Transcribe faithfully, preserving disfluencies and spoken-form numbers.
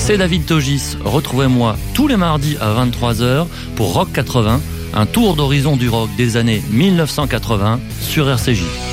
C'est David Togis. Retrouvez-moi tous les mardis à vingt-trois heures pour Rock quatre-vingts, un tour d'horizon du rock des années mille neuf cent quatre-vingts sur R C J.